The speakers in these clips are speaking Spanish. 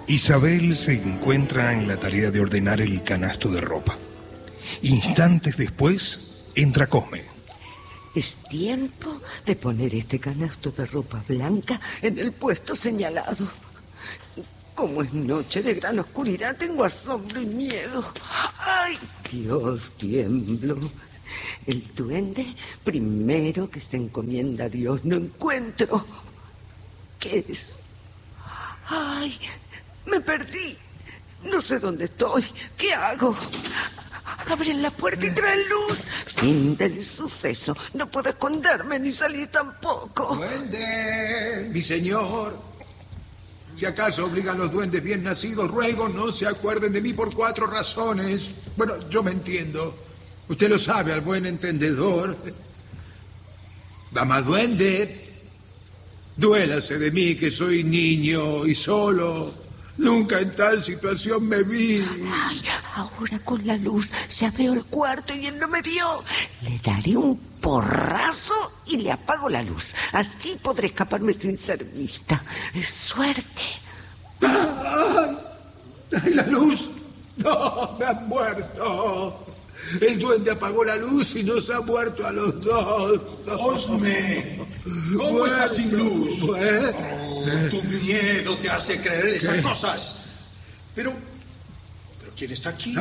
Isabel se encuentra en la tarea de ordenar el canasto de ropa. Instantes después, entra Cosme. Es tiempo de poner este canasto de ropa blanca en el puesto señalado. Como es noche de gran oscuridad, tengo asombro y miedo. ¡Ay, Dios, tiemblo! El duende primero que se encomienda a Dios no encuentro. ¿Qué es? ¡Ay! Me perdí. No sé dónde estoy. ¿Qué hago? Abren la puerta y traen luz. Fin del suceso. No puedo esconderme ni salir tampoco. ¡Duende, mi señor! Si acaso obligan los duendes bien nacidos, ruego no se acuerden de mí por 4 razones. Bueno, yo me entiendo. Usted lo sabe al buen entendedor. Dama duende, duélase de mí que soy niño y solo. Nunca en tal situación me vi. Ay, ahora con la luz ya veo el cuarto y él no me vio. Le daré un porrazo y le apago la luz. Así podré escaparme sin ser vista. ¡Suerte! ¡Ay, la luz! ¡No, me han muerto! El duende apagó la luz y nos ha muerto a los dos. Cosme, ¿cómo estás sin luz? Tu miedo te hace creer esas cosas. Pero ¿quién está aquí?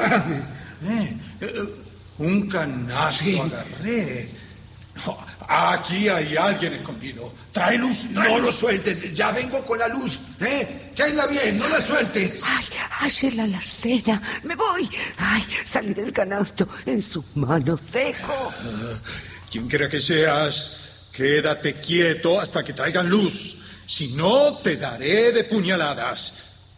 Un canasto agarré. No, aquí hay alguien escondido. Trae luz. No lo sueltes, ya vengo con la luz. Tráela bien, no la sueltes. Ay, ayer la alacena. Me voy. Ay, salí del canasto. En sus manos dejo. Quien quiera que seas, quédate quieto hasta que traigan luz. Si no, te daré de puñaladas.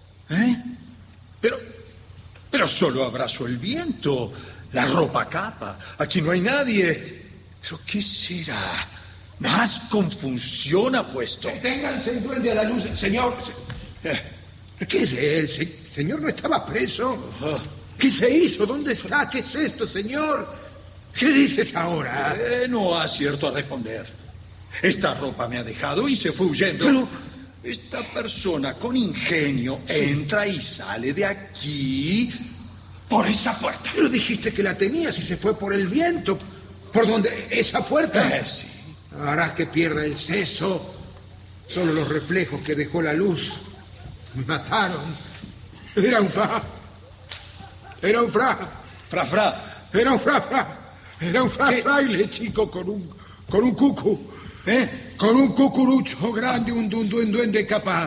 Pero solo abrazo el viento. La ropa capa. Aquí no hay nadie. ¿Pero qué será? Más confusión ha puesto. Deténganse el duende a la luz, señor. ¿Qué es de él? ¿Señor no estaba preso? ¿Qué se hizo? ¿Dónde está? ¿Qué es esto, señor? ¿Qué dices ahora? No acierto a responder. Esta ropa me ha dejado y se fue huyendo. Pero esta persona con ingenio entra y sale de aquí por esa puerta. Pero dijiste que la tenías y se fue por el viento. ¿Por dónde? ¿Esa puerta? Sí. Harás que pierda el seso. Solo los reflejos que dejó la luz. Me mataron. Era un fra. Era un fra. Fra. Era un fra. Era un fraile, chico, con un cucu. Con un cucurucho grande, un duende capaz.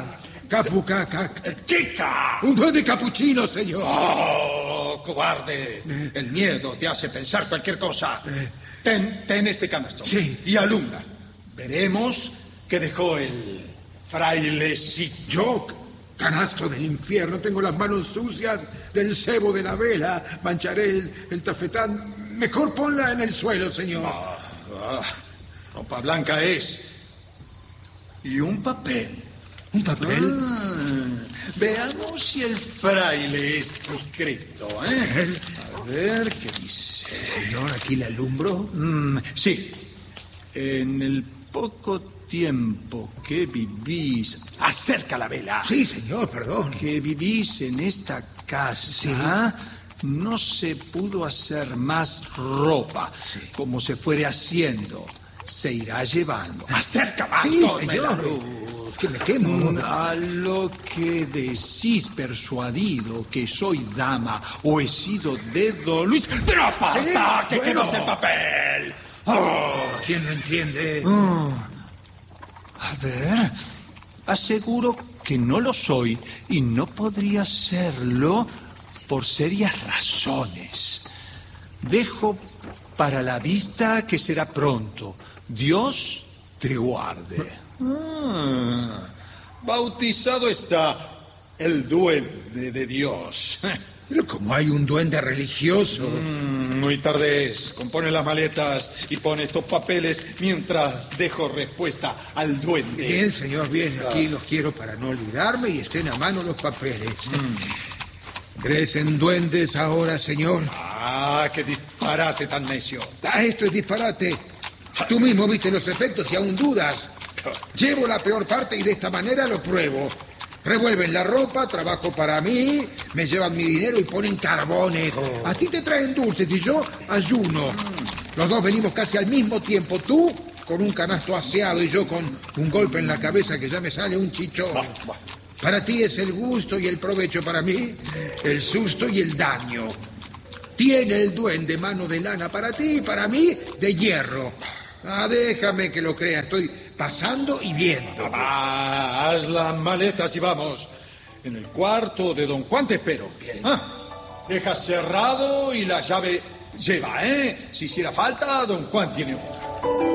¡Chica! Un duende capuchino, señor. ¡Oh, cobarde! El miedo te hace pensar cualquier cosa. Ten este canasto. Sí. Y alumbra. Veremos qué dejó el frailecito. Yo, canasto del infierno, tengo las manos sucias del cebo de la vela. Mancharé el tafetán. Mejor ponla en el suelo, señor. Ropa blanca es. Y un papel. ¿Un papel? Veamos si el fraile es discreto, ¿eh? A ver qué dice. Señor, ¿aquí le alumbro? Sí. En el poco tiempo que vivís... ¡Acerca la vela! Sí, señor, perdón. Que vivís en esta casa... Sí. No se pudo hacer más ropa. Sí. Como se fuere haciendo, se irá llevando. ¡Acerca más! Sí, Cosme, la señor. luz! Es que me quemo. A lo que decís persuadido que soy dama o he sido dedo Luis. ¡Pero aparta! Sí, que no es el papel! ¿Quién lo entiende? A ver... Aseguro que no lo soy y no podría serlo por serias razones. Dejo para la vista que será pronto. Dios te guarde. Bautizado está el duende de Dios. Pero como hay un duende religioso. Muy tarde es. Compone las maletas y pone estos papeles mientras dejo respuesta al duende. Bien, señor, bien. Aquí los quiero para no olvidarme y estén a mano los papeles. ¿Crees en duendes ahora, señor? ¡Qué disparate tan necio! Esto es disparate. Tú mismo viste los efectos y aún dudas. Llevo la peor parte y de esta manera lo pruebo. Revuelven la ropa, trabajo para mí, me llevan mi dinero y ponen carbones. A ti te traen dulces y yo ayuno. Los dos venimos casi al mismo tiempo. Tú con un canasto aseado y yo con un golpe en la cabeza que ya me sale un chichón. Para ti es el gusto y el provecho, para mí el susto y el daño. Tiene el duende mano de lana para ti y para mí de hierro. Déjame que lo crea, estoy pasando y viendo. Haz las maletas y vamos. En el cuarto de don Juan te espero. Bien. Deja cerrado y la llave lleva, ¿eh? Si hiciera falta, don Juan tiene otra.